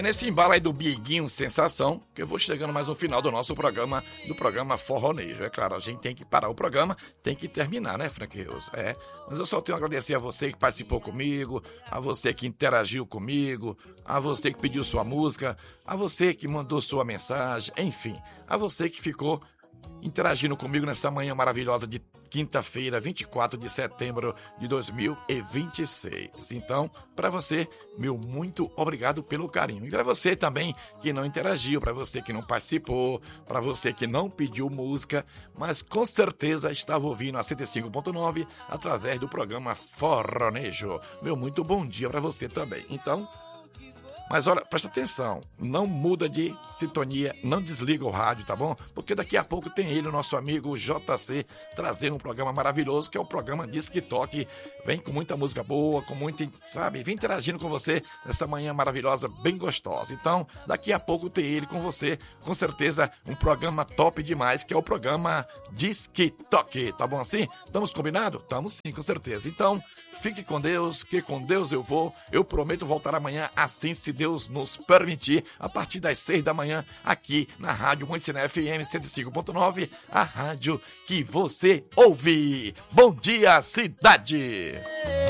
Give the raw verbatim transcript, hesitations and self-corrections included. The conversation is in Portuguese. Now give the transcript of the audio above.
É nesse embalo aí do Biguinho Sensação que eu vou chegando mais no final do nosso programa, do programa Forronejo. É claro, a gente tem que parar o programa, tem que terminar, né, Frank Rios? É, mas eu só tenho a agradecer a você que participou comigo, a você que interagiu comigo, a você que pediu sua música, a você que mandou sua mensagem, enfim, a você que ficou interagindo comigo nessa manhã maravilhosa de quinta-feira, vinte e quatro de setembro de dois mil e vinte e seis. Então, para você, meu muito obrigado pelo carinho. E para você também que não interagiu, para você que não participou, para você que não pediu música, mas com certeza estava ouvindo a cento e cinco ponto nove através do programa Forronejo. Meu muito bom dia para você também. Então, mas olha, presta atenção, não muda de sintonia, não desliga o rádio, tá bom? Porque daqui a pouco tem ele, o nosso amigo J C, trazendo um programa maravilhoso, que é o programa Disque Toque. Vem com muita música boa, com muito, sabe, vem interagindo com você nessa manhã maravilhosa, bem gostosa. Então, daqui a pouco tem ele com você, com certeza, um programa top demais, que é o programa Disque Toque, tá bom assim? Estamos combinados? Estamos sim, com certeza. Então, fique com Deus, que com Deus eu vou. Eu prometo voltar amanhã, assim se Deus nos permitir, a partir das seis da manhã, aqui na Rádio Moicina F M cento e cinco ponto nove, a rádio que você ouve. Bom dia, cidade!